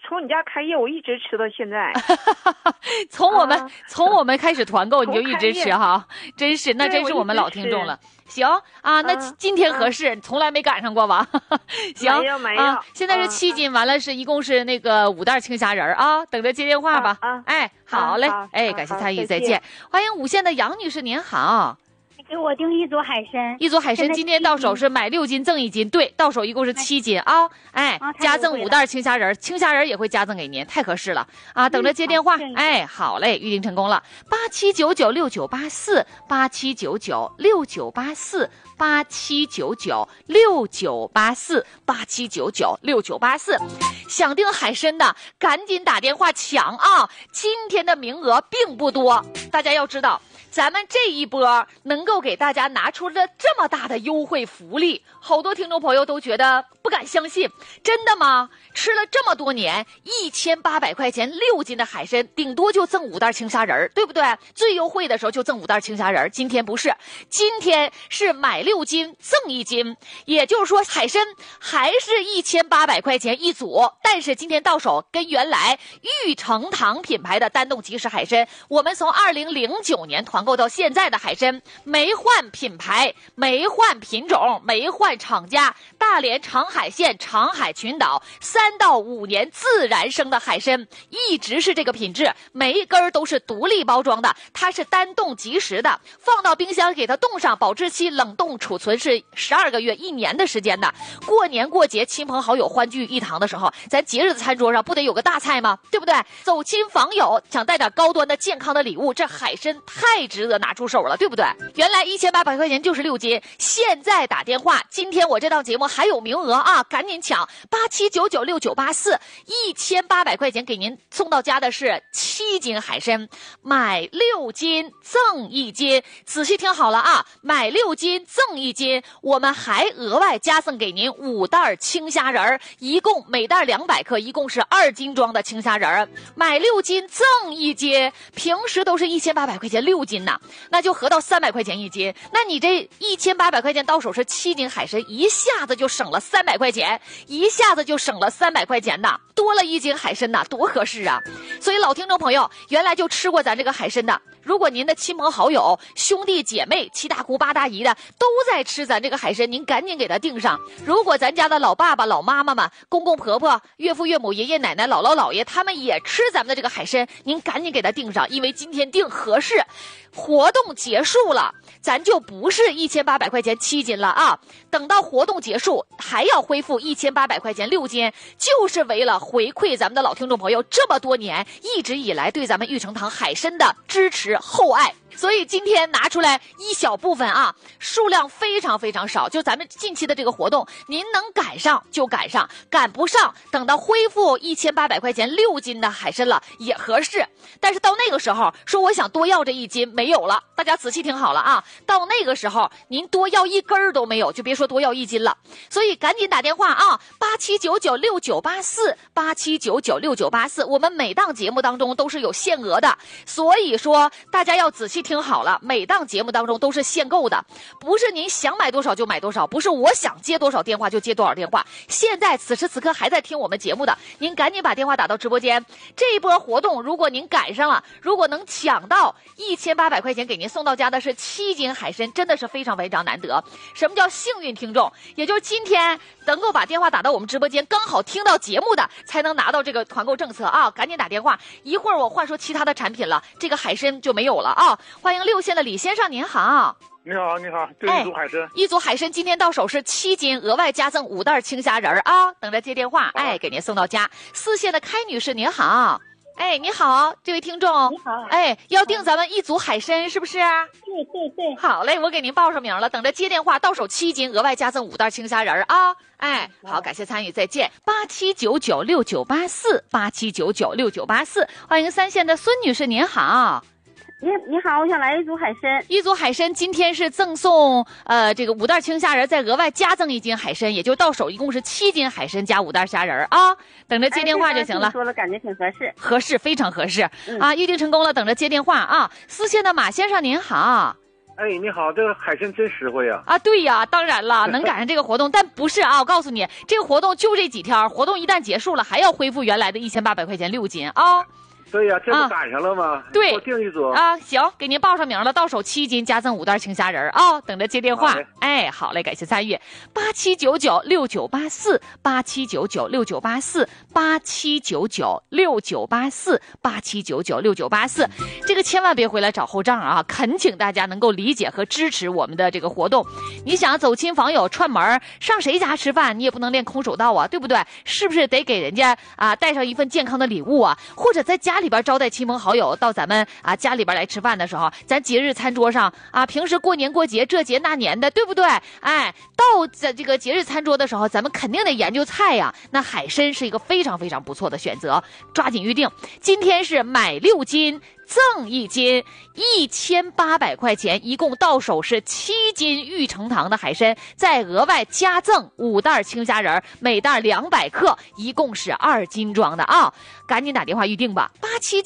从你家开业，我一直吃到现在。 从我们开始团购你就一直吃哈，真是，那真是我们老听众了。行啊，那今天合适，从来没赶上过吧？行， 没有。 现在是7斤，完了是一共是那个5袋青虾仁啊，等着接电话吧。哎，好嘞，哎，感谢参与，再见。欢迎5线的杨女士，您好。 给我订一组海参， 一组海参今天到手是买6斤赠1斤，对，到手一共是7斤啊，哎，加赠5袋青虾仁，青虾仁也会加赠给您，太合适了啊！等着接电话，哎，好嘞，预定成功了，87996984，87996984，87996984，想订海参的赶紧打电话抢啊！今天的名额并不多，大家要知道。咱们这一波能够给大家拿出了这么大的优惠福利，好多听众朋友都觉得不敢相信，真的吗？吃了这么多年，1800块钱6斤的海参，顶多就赠5袋青虾仁，对不对？最优惠的时候就赠5袋青虾仁，今天不是，今天是买6斤赠1斤，也就是说海参还是1800块钱一组，但是今天到手跟原来玉成堂品牌的单冻即食海参，我们从2009年团购到现在的海参没换品牌，没换品种，没换厂家，大连长海县长海群岛3到5年自然生的海参，一直是这个品质，每一根都是独立包装的，它是单冻即食的，放到冰箱给它冻上，保质期冷冻储存是12个月1年的时间的。过年过节亲朋好友欢聚一堂的时候，咱节日的餐桌上不得有个大菜吗？对不对？走亲访友想带点高端的健康的礼物，这海参太值得拿出手了，对不对？原来1800块钱就是6斤，现在打电话，今天我这档节目还有名额啊，赶紧抢87996984，1800块钱给您送到家的是7斤海参，买6斤赠1斤，仔细听好了啊，买6斤赠1斤，我们还额外加赠给您5袋青虾仁，一共每袋200克，一共是2斤装的青虾仁，买6斤赠1斤，平时都是1800块钱6斤呢，那就合到300块钱1斤，那你这1800块钱到手是7斤海参，一下子就省了300块钱，一下子就省了300块钱呐，多了1斤海参呐，多合适啊！所以老听众朋友，原来就吃过咱这个海参的，如果您的亲朋好友、兄弟姐妹、七大姑八大姨的都在吃咱这个海参，您赶紧给他订上。如果咱家的老爸爸、老妈妈们、公公婆婆、岳父岳母、爷爷奶奶、姥姥姥爷，他们也吃咱们的这个海参，您赶紧给他订上，因为今天订合适。活动结束了，咱就不是1800块钱7斤了啊！等到活动结束，还要恢复1800块钱6斤，就是为了回馈咱们的老听众朋友这么多年一直以来对咱们玉成堂海参的支持厚爱。所以今天拿出来一小部分啊，数量非常非常少，就咱们近期的这个活动，您能赶上就赶上，赶不上等到恢复1800块钱6斤的海参了也合适。但是到那个时候说我想多要这1斤没有了，大家仔细听好了啊，到那个时候您多要1根都没有，就别说多要1斤了。所以赶紧打电话啊，87996984，87996984，我们每档节目当中都是有限额的，所以说大家要仔细听好了，每档节目当中都是限购的，不是您想买多少就买多少，不是我想接多少电话就接多少电话。现在此时此刻还在听我们节目的，您赶紧把电话打到直播间。这一波活动如果您赶上了，如果能抢到1800块钱给您送到家的是7斤海参，真的是非常非常难得。什么叫幸运听众？也就是今天能够把电话打到我们直播间，刚好听到节目的才能拿到这个团购政策啊！赶紧打电话，一会儿我换说其他的产品了，这个海参就没有了啊！欢迎6线的李先生，您好。 你好，你好，这一组海参， 一组海参今天到手是7斤，额外加赠5袋青虾仁啊！等着接电话，哎，给您送到家。4线的开女士，您好。哎，你好，这位听众， 你好， 哎，要订咱们一组海参是不是？ 对对对， 好嘞，我给您报上名了，等着接电话，到手7斤，额外加赠5袋青虾仁啊！哎，好，感谢参与，再见。87996984，87996984，欢迎3线的孙女士，您好。 你好，我想来一组海参。 一组海参今天是赠送这个5袋青虾仁，再额外加赠1斤海参，也就到手一共是7斤海参加5袋虾仁啊！等着接电话就行了。 说了，感觉挺合适， 合适，非常合适啊！预定成功了，等着接电话啊！4线的马先生您好。 哎，你好，这个海参真实惠啊！ 啊，对呀，当然了，能赶上这个活动，但不是啊，我告诉你，这个活动就这几天，活动一旦结束了，还要恢复原来的1800块钱6斤啊。 对呀，这不赶上了吗？ 对， 我订一组啊，行，给您报上名了，到手7斤，加赠5袋青虾仁啊，等着接电话。哎，好嘞，感谢参与，87996984，87996984，87996984，这个千万别回来找后账啊！恳请大家能够理解和支持我们的这个活动。你想走亲访友串门上谁家吃饭，你也不能练空手道啊，对不对？是不是得给人家啊带上一份健康的礼物啊？或者在家里边招待亲朋好友到咱们啊家里边来吃饭的时候，咱节日餐桌上啊，平时过年过节这节那年的，对不对？哎，到这个节日餐桌的时候，咱们肯定得研究菜呀。那海参是一个非常非常不错的选择，抓紧预定。今天是买6斤赠1斤，1800块钱，一共到手是7斤玉成堂的海参，再额外加赠5袋青虾仁，每袋200克，一共是2斤装的啊！赶紧打电话预定吧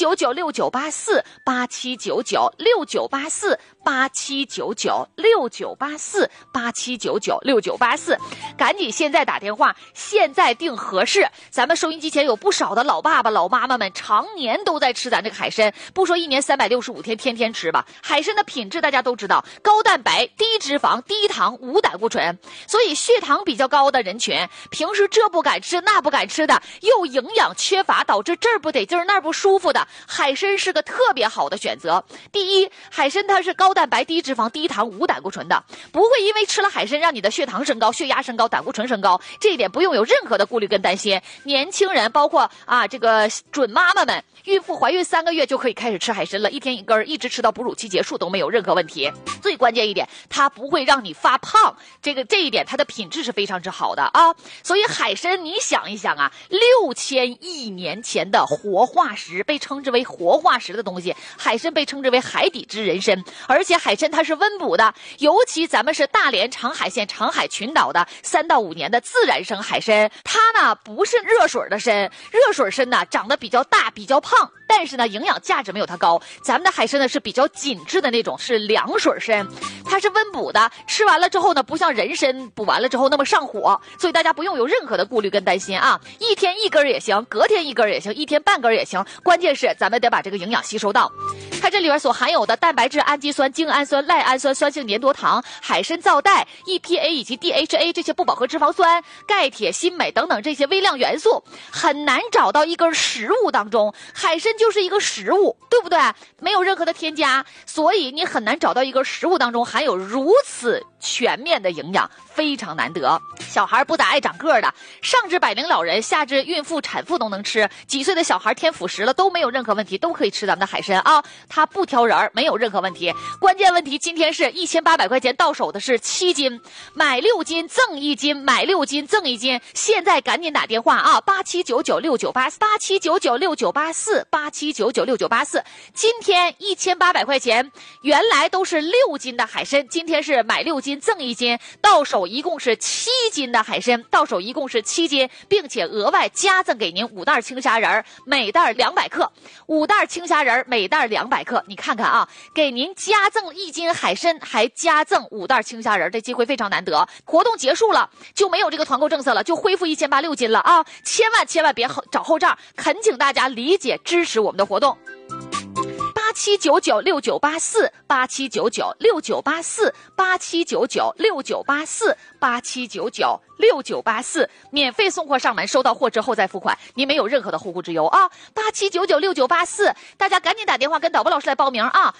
，87996984，87996984，87996984，赶紧现在打电话，现在订合适。咱们收音机前有不少的老爸爸、老妈妈们，常年都在吃咱这个海参，不说1年365天天天吃吧，海参的品质大家都知道，高蛋白、低脂肪、低糖、无胆固醇，所以血糖比较高的人群，平时这不敢吃那不敢吃的，又营养缺乏，导致这儿不得劲儿那儿不舒服的，海参是个特别好的选择。第一，海参它是高蛋白、低脂肪、低糖、无胆固醇的，不会因为吃了海参让你的血糖升高、血压升高、胆固醇升高，这一点不用有任何的顾虑跟担心。年轻人包括这个准妈妈们，孕妇怀孕3个月就可以开始吃海参了，1天1根，一直吃到哺乳期结束都没有任何问题。最关键一点，它不会让你发胖，这一点它的品质是非常之好的啊。所以海参你想一想啊，6000亿年前的活化石，被称之为活化石的东西，海参被称之为海底之人参，而且海参它是温补的，尤其咱们是大连长海县长海群岛的3到5年的自然生海参，它呢不是热水的参，热水参呢长得比较大比较胖，但是呢营养价值没有它高，咱们的海参呢是比较紧致的那种，是凉水参，它是温补的，吃完了之后呢不像人参补完了之后那么上火，所以大家不用有任何的顾虑跟担心啊，1天1根也行，隔天1根也行，1天半根也行，关键是咱们得把这个营养吸收到。它这里边所含有的蛋白质、氨基酸、精氨酸、赖氨酸、酸性粘多糖、海参皂带、EPA 以及 DHA 这些不饱和脂肪酸、钙、铁、锌、镁等等这些微量元素，很难找到一根食物当中，海参就是一个食物，对不对？没有任何的添加，所以你很难找到一根食物当中含有如此全面的营养，非常难得。小孩不咋爱长个的，上至百龄老人，下至孕妇、产妇都能吃，几岁的小孩添辅食了都没有任何问题，都可以吃咱们的海参啊，它不挑人，没有任何问题。关键问题今天是1800块钱到手的是7斤，买6斤赠1斤，买6斤赠1斤，现在赶紧打电话啊，87996984，87996984，87996984，今天1800块钱，原来都是6斤的海参，今天是买6斤赠1斤，到手一共是7斤的海参，到手一共是7斤，并且额外加赠给您5袋青虾仁，每袋200克，5袋青虾仁每袋200克，你看看啊，给您加赠1斤海参，还加赠5袋青虾仁，这机会非常难得。活动结束了就没有这个团购政策了，就恢复1800 6斤了啊！千万别找后账，恳请大家理解支持我们的活动。87996984，87996984，87996984，免费送货上门，收到货之后再付款，您没有任何的后顾之忧啊！87996984，大家赶紧打电话跟导播老师来报名啊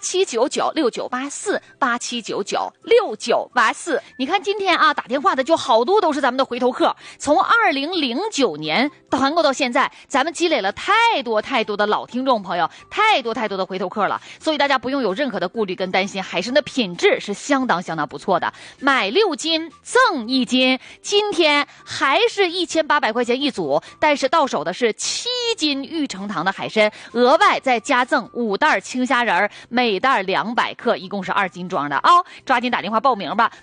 ！87996984，87996984，你看今天啊打电话的就好多都是咱们的回头客，从2009年团购到现在，咱们积累了太多的老听众朋友，太多的回头客了，所以大家不用有任何的顾虑跟担心，海参的品质是相当不错的。买6斤赠1斤，今天还是1800块钱一组，但是到手的是7斤玉成堂的海参，额外再加赠5袋青虾仁，每袋200克，一共是2斤装的啊！抓紧打电话报名吧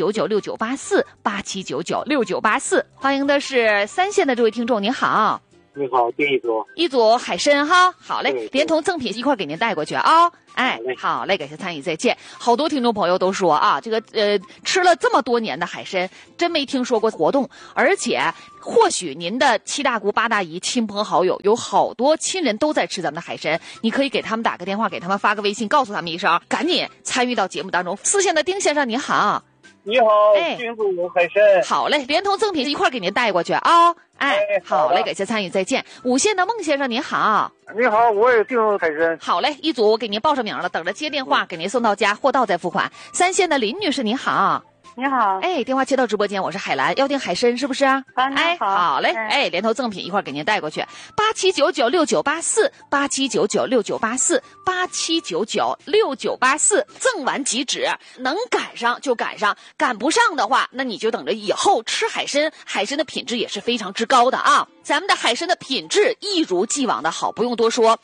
，87996984，87996984。欢迎的是3线的这位听众，您好。 你好，订一组海参哈，好嘞， 对连同赠品一块给您带过去啊。哎，好嘞，感谢参与，再见。好多听众朋友都说啊，这个吃了这么多年的海参，真没听说过活动，而且或许您的七大姑八大姨、亲朋好友有好多亲人都在吃咱们的海参，你可以给他们打个电话，给他们发个微信，告诉他们一声，赶紧参与到节目当中。四线的丁先生您好。 你好，订组海参。 好嘞，连同赠品一块给您带过去啊。哎，好嘞，感谢参与，再见。五线的孟先生您好。 你好，我也订海参。 好嘞，一组我给您报上名了，等着接电话，给您送到家，货到再付款。三线的林女士您好。 你好， 哎，电话接到直播间，我是海兰，要订海参是不是？哎，好嘞，哎，连头赠品一块给您带过去，87996984，87996984，87996984，赠完即止，能赶上就赶上，赶不上的话，那你就等着以后吃海参，海参的品质也是非常之高的啊。咱们的海参的品质一如既往的好，不用多说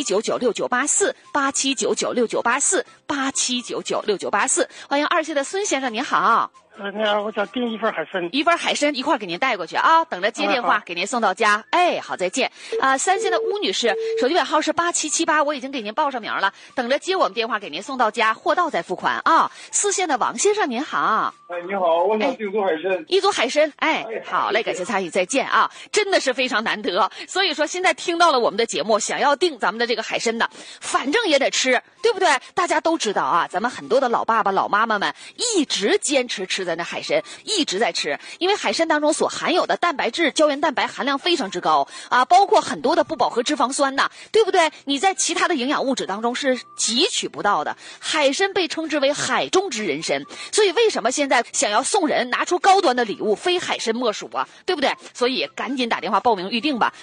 ，87996984，87996984，87996984，欢迎二线的孙先生，您好。 你好，我想订一份海参， 一份海参一块给您带过去啊，等着接电话给您送到家。哎，好，再见。三线的邬女士，手机尾号是8778，我已经给您报上名了，等着接我们电话给您送到家，货到再付款啊。四线的王先生您好。 哎，你好，我想订组海参， 一组海参。哎，好嘞，感谢参与，再见啊，真的是非常难得。所以说现在听到了我们的节目，想要订咱们的这个海参的，反正也得吃，对不对？大家都知道啊，咱们很多的老爸爸老妈妈们一直坚持吃咱的海参，一直在吃，因为海参当中所含有的蛋白质、胶原蛋白含量非常之高啊，包括很多的不饱和脂肪酸呐，对不对？你在其他的营养物质当中是汲取不到的。海参被称之为海中之人参，所以为什么现在想要送人拿出高端的礼物，非海参莫属啊，对不对？所以赶紧打电话报名预定吧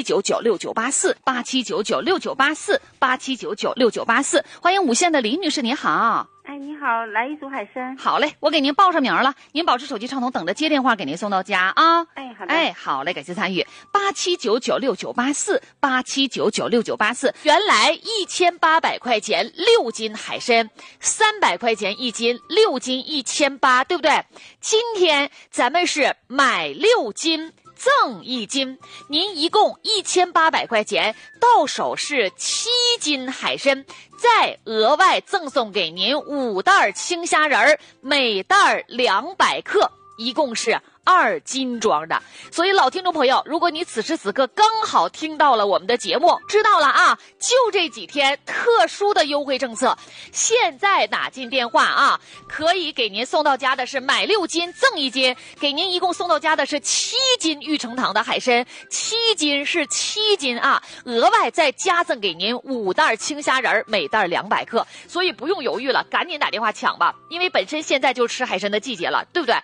，87996984，87996984，87996984，欢迎五线的李女士，您好。 哎，你好，来一组海参。 好嘞，我给您报上名了，您保持手机畅通，等着接电话给您送到家啊。 哎，好的。 哎，好嘞，感谢参与。87996984，87996984，原来1800块钱6斤海参，300块钱1斤，6斤1800，对不对？今天咱们是买6斤。赠1斤，您一共1800块钱，到手是7斤海参，再额外赠送给您5袋青虾仁，每袋200克，一共是2斤装的。所以老听众朋友，如果你此时此刻刚好听到了我们的节目，知道了啊，就这几天特殊的优惠政策，现在打进电话啊，可以给您送到家的是买6斤赠1斤，给您一共送到家的是7斤玉成堂的海参，7斤是7斤啊，额外再加赠给您5袋青虾仁，每袋200克，所以不用犹豫了，赶紧打电话抢吧，因为本身现在就吃海参的季节了，对不对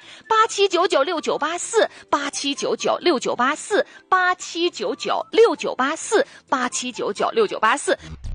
？87996984，87996984，87996984，87996984。